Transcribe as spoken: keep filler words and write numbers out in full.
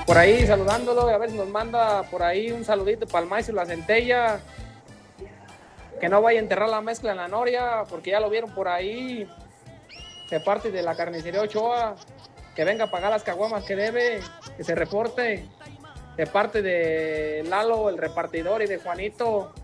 por ahí saludándolo, a ver si nos manda por ahí un saludito para el maestro La Centella, que no vaya a enterrar la mezcla en la noria, porque ya lo vieron por ahí, de parte de la carnicería Ochoa, que venga a pagar las caguamas que debe, que se reporte, de parte de Lalo, el repartidor, y de Juanito,